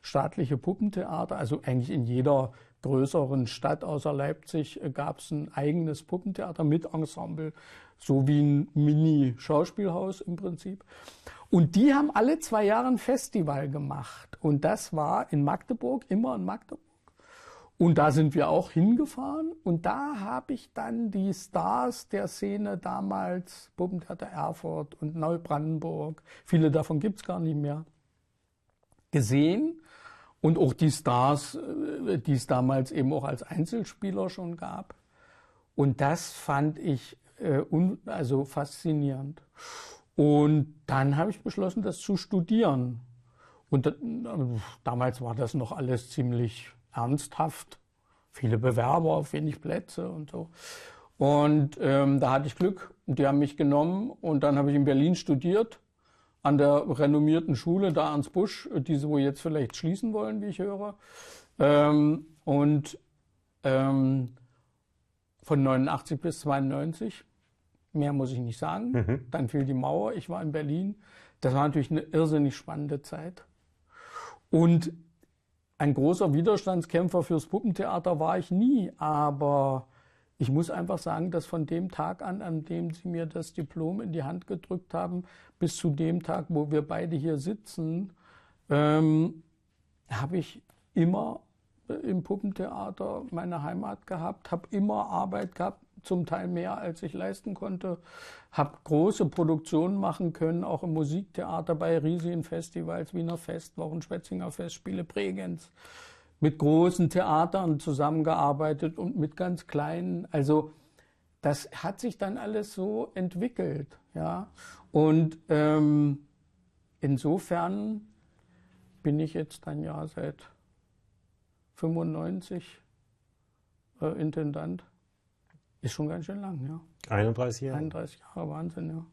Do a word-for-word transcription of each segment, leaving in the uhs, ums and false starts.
staatliche Puppentheater. Also eigentlich in jeder größeren Stadt außer Leipzig gab es ein eigenes Puppentheater mit Ensemble, so wie ein Mini-Schauspielhaus im Prinzip. Und die haben alle zwei Jahre ein Festival gemacht. Und das war in Magdeburg, immer in Magdeburg. Und da sind wir auch hingefahren. Und da habe ich dann die Stars der Szene damals, Puppentheater Erfurt und Neubrandenburg, viele davon gibt es gar nicht mehr, gesehen. Und auch die Stars, die es damals eben auch als Einzelspieler schon gab. Und das fand ich äh, un, also faszinierend. Und dann habe ich beschlossen, das zu studieren. Und äh, damals war das noch alles ziemlich ernsthaft. Viele Bewerber auf wenig Plätze und so. Und ähm, da hatte ich Glück. Die haben mich genommen und dann habe ich in Berlin studiert. An der renommierten Schule, da Ernst Busch, die sie wohl jetzt vielleicht schließen wollen, wie ich höre. Ähm, und ähm, von neunundachtzig bis zweiundneunzig, mehr muss ich nicht sagen. Mhm. Dann fiel die Mauer, ich war in Berlin. Das war natürlich eine irrsinnig spannende Zeit. Und ein großer Widerstandskämpfer fürs Puppentheater war ich nie, aber ich muss einfach sagen, dass von dem Tag an, an dem sie mir das Diplom in die Hand gedrückt haben, bis zu dem Tag, wo wir beide hier sitzen, ähm, habe ich immer im Puppentheater meine Heimat gehabt, habe immer Arbeit gehabt, zum Teil mehr, als ich leisten konnte, habe große Produktionen machen können, auch im Musiktheater bei riesigen Festivals, Wiener Festwochen, Schwetzinger Festspiele, Bregenz, mit großen Theatern zusammengearbeitet und mit ganz kleinen. Also das hat sich dann alles so entwickelt, ja. Und ähm, insofern bin ich jetzt dann ja seit fünfundneunzig äh, Intendant. Ist schon ganz schön lang, ja. einunddreißig Jahre? einunddreißig Jahre, Wahnsinn, ja.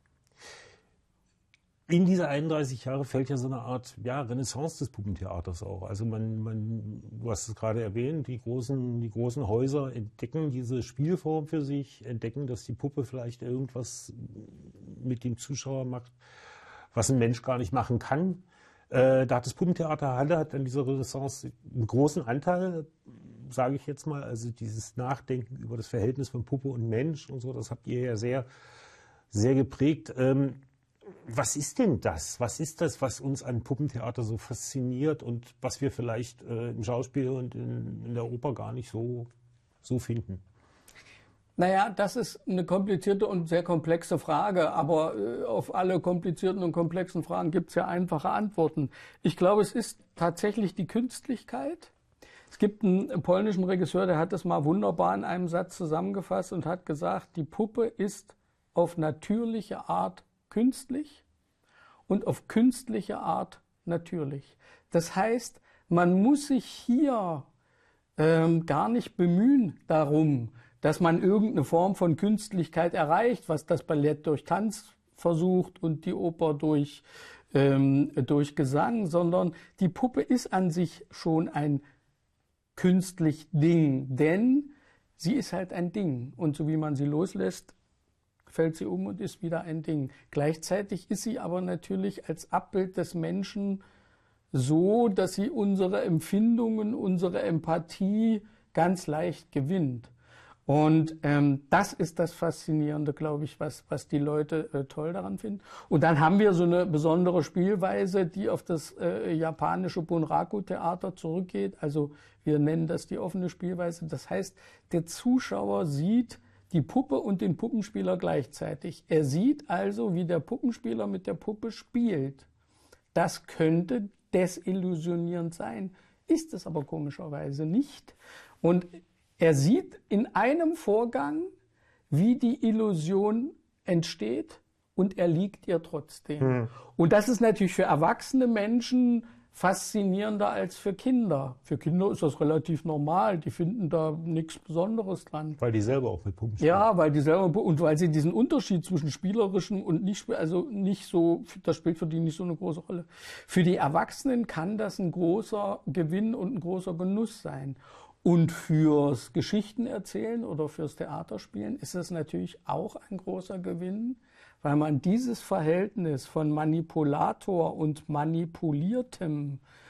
In diese einunddreißig Jahre fällt ja so eine Art ja, Renaissance des Puppentheaters auch. Also man, man, du hast es gerade erwähnt, die großen, die großen Häuser entdecken diese Spielform für sich, entdecken, dass die Puppe vielleicht irgendwas mit dem Zuschauer macht, was ein Mensch gar nicht machen kann. Äh, da hat das Puppentheater Halle hat an dieser Renaissance einen großen Anteil, sage ich jetzt mal. Also dieses Nachdenken über das Verhältnis von Puppe und Mensch und so, das habt ihr ja sehr, sehr geprägt. Ähm, Was ist denn das? Was ist das, was uns an Puppentheater so fasziniert und was wir vielleicht äh, im Schauspiel und in, in der Oper gar nicht so, so finden? Naja, das ist eine komplizierte und sehr komplexe Frage, aber äh, auf alle komplizierten und komplexen Fragen gibt es ja einfache Antworten. Ich glaube, es ist tatsächlich die Künstlichkeit. Es gibt einen polnischen Regisseur, der hat das mal wunderbar in einem Satz zusammengefasst und hat gesagt, die Puppe ist auf natürliche Art künstlich und auf künstliche Art natürlich. Das heißt, man muss sich hier ähm, gar nicht bemühen darum, dass man irgendeine Form von Künstlichkeit erreicht, was das Ballett durch Tanz versucht und die Oper durch, ähm, durch Gesang, sondern die Puppe ist an sich schon ein künstlich Ding, denn sie ist halt ein Ding und so wie man sie loslässt, fällt sie um und ist wieder ein Ding. Gleichzeitig ist sie aber natürlich als Abbild des Menschen so, dass sie unsere Empfindungen, unsere Empathie ganz leicht gewinnt. Und ähm, das ist das Faszinierende, glaube ich, was, was die Leute äh, toll daran finden. Und dann haben wir so eine besondere Spielweise, die auf das äh, japanische Bunraku-Theater zurückgeht. Also wir nennen das die offene Spielweise. Das heißt, der Zuschauer sieht die Puppe und den Puppenspieler gleichzeitig. Er sieht also, wie der Puppenspieler mit der Puppe spielt. Das könnte desillusionierend sein, ist es aber komischerweise nicht. Und er sieht in einem Vorgang, wie die Illusion entsteht und er liegt ihr trotzdem. Hm. Und das ist natürlich für erwachsene Menschen faszinierender als für Kinder. Für Kinder ist das relativ normal, die finden da nichts Besonderes dran. Weil die selber auch mit Puppen spielen. Ja, weil die selber, und weil sie diesen Unterschied zwischen spielerischem und nicht, also nicht so, das spielt für die nicht so eine große Rolle. Für die Erwachsenen kann das ein großer Gewinn und ein großer Genuss sein. Und fürs Geschichtenerzählen oder fürs Theaterspielen ist es natürlich auch ein großer Gewinn, weil man dieses Verhältnis von Manipulator und Manipuliertem